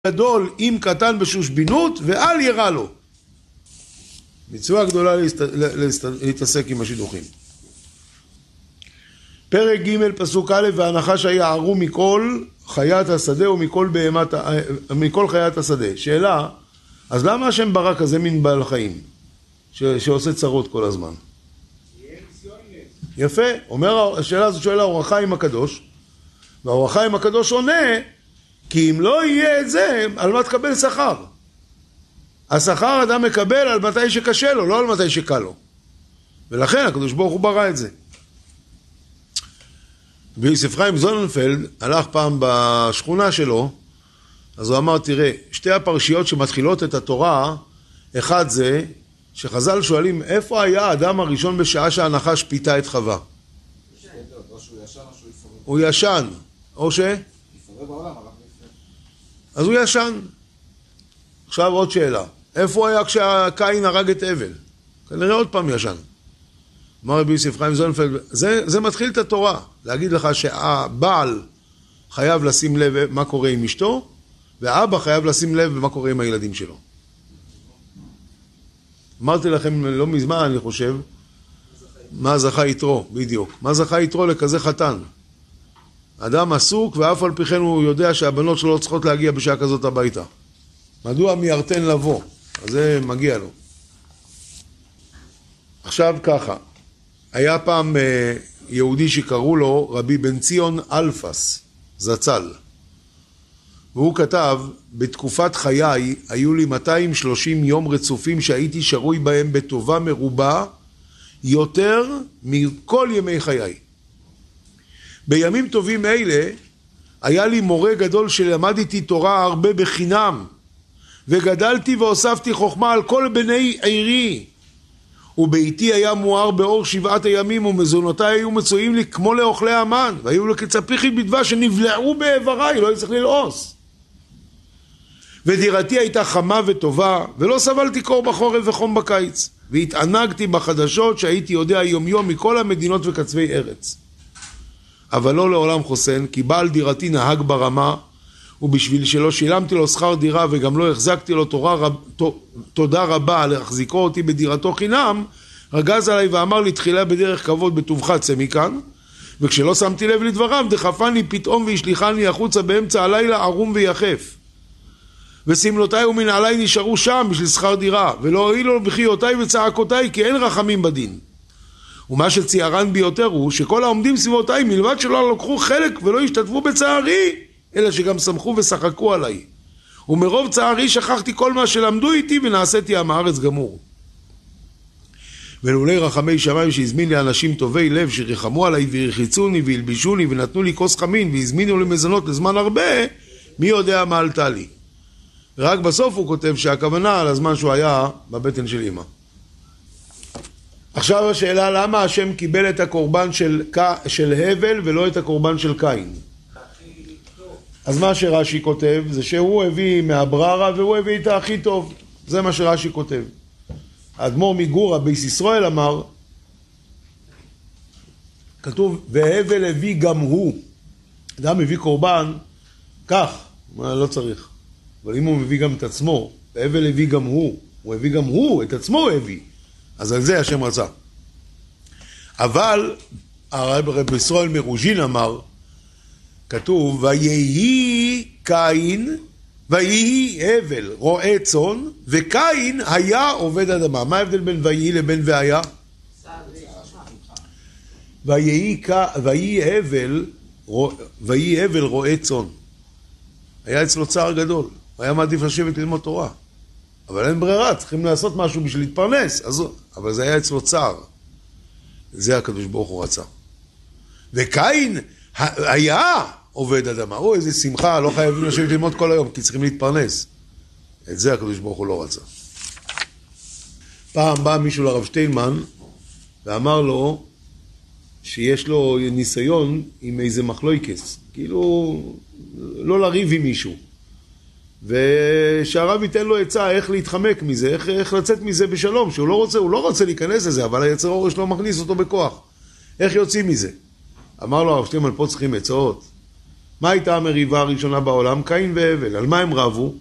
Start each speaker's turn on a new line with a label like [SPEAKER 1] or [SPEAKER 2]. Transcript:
[SPEAKER 1] גדול עם קטן בשושבינות ואל ירא לו. מצווה גדולה להתעסק עם השידוכים. פרק ג' פסוק א', והנחש היה ערום מכל חיית השדה ומכל חיית השדה. שאלה, אז למה השם ברא כזה מין בעל חיים שעושה צרות כל הזמן? יפה, אומר, השאלה הזאת שואל האור החיים הקדוש, והאור החיים הקדוש עונה, כי אם לא יהיה את זה, על מה תקבל שכר? השכר אדם מקבל על מתי שקשה לו, לא על מתי שקל לו. ולכן הקדוש ברוך הוא ברא את זה. ויוסף חיים זוננפלד הלך פעם בשכונה שלו, אז הוא אמר, תראה, שתי הפרשיות שמתחילות את התורה, אחד זה שחז"ל שואלים, איפה היה האדם הראשון בשעה שהנחש פיתה את חווה? הוא ישן, או ש? אז הוא ישן. עכשיו עוד שאלה, איפה הוא היה כשקין הרג את הבל? כנראה עוד פעם ישן. אמר רבי יוסף חיים זוננפלד, זה מתחיל את התורה, להגיד לך שהבעל חייב לשים לב מה קורה עם אשתו, והאבא חייב לשים לב מה קורה עם הילדים שלו. אמרתי לכם לא מזמן, אני חושב, מה זכה יתרו, בדיוק. מה זכה יתרו לכזה חתן? אדם עסוק, ואף על פי כן הוא יודע שהבנות שלו צריכות להגיע בשעה כזאת הביתה. מדוע מיירתן לבוא? אז זה מגיע לו. עכשיו ככה, היה פעם יהודי שקראו לו רבי בן ציון אלפס, זצ"ל. והוא כתב, בתקופת חיי היו לי 230 יום רצופים שהייתי שרוי בהם בטובה מרובה יותר מכל ימי חיי. בימים טובים אלה היה לי מורה גדול שלמד איתי תורה הרבה בחינם, וגדלתי והוספתי חוכמה על כל בני עירי, וביתי היה מואר באור 7 הימים, ומזונותיי היו מצויים לי כמו לאוכלי המן, והיו לו כצפיחית בדבש שנבלעו באיבריי, לא יצטרך ללעוס. ודירתי הייתה חמה וטובה, ולא סבלתי קור בחורף וחום בקיץ, והתענגתי בחדשות שהייתי יודע יום יום מכל המדינות וקצווי ארץ. אבל לא לעולם חוסן, כי בעל דירתי נהג ברמה, ובשביל שלא שילמתי לו שכר דירה וגם לא החזקתי לו תודה רבה להחזיקו אותי בדירתו חינם, רגז עליי ואמר לי, תחילה בדרך כבוד בטובך צא מכאן, וכשלא שמתי לב לדבריו דחפני פתאום והשליחני החוצה באמצע הלילה ערום ויחף, וסמלותיי ומנעליי נשארו שם בשביל שכר דירה, ולא הועילו לו בחיותיי וצעקותיי, כי אין רחמים בדין. ומה שציירן ביותר הוא שכל העומדים סביבותיי מלבד שלא לקחו חלק ולא השתתפו בצערי, אלא שגם שמחו ושחקו עליי. ומרוב צערי שכחתי כל מה שלמדו איתי ונעשיתי עם הארץ גמור. ולולי רחמי שמיים שהזמין לי אנשים טובי לב שרחמו עליי ורחיצוני והלבישוני ונתנו לי כוס חמין והזמינו לי מזונות לזמן הרבה, מי יודע מה עלתה לי. רק בסוף הוא כותב שהכוונה על הזמן שהוא היה בבטן של אמא. עכשיו השאלה, למה השם קיבל את הקורבן של הבל ולא את הקורבן של קין? אז מה שרש"י כותב זה שהוא הביא מהבררה והוא הביא את הכי טוב. זה מה שרש"י כותב. האדמו"ר מגור בייס ישראל אמר, כתוב והבל הביא גם הוא. אדם מביא קורבן כך, לא צריך. אבל אם הוא מביא גם את עצמו, והבל הביא גם הוא הביא גם הוא, את עצמו הוא הביא. אז על זה השם רצה. אבל הרב ישראל מרוז'ין אמר, כתוב, ויהי קין, ויהי הבל רועה צאן, וקין היה עובד אדמה. מה ההבדל בין ויהי לבין והיה? ויהי הבל רועה צאן. היה אצלו צער גדול. היה מעדיף לשבת ללמוד תורה. אבל אין ברירה, צריכים לעשות משהו בשביל להתפרנס. אבל זה היה אצלו צער. זה הקדוש ברוך הוא רצה. וקין היה עובד אדמה. איזה שמחה, לא חייבים לשבת ללמוד כל היום, כי צריכים להתפרנס. את זה הקדוש ברוך הוא לא רצה. פעם בא מישהו לרב שטיינמן, ואמר לו שיש לו ניסיון עם איזה מחלוקס. כאילו, לא לריב עם מישהו. ושהרב ייתן לו עצה איך להתחמק מזה, איך לצאת מזה בשלום, שהוא לא רוצה להיכנס לזה, אבל היצר אור שלו מכניס אותו בכוח. איך יוצאים מזה? אמר לו הרב שטיינמן, פה צריכים עצות. מה הייתה המריבה הראשונה בעולם? קין והבל. על מה הם רבו?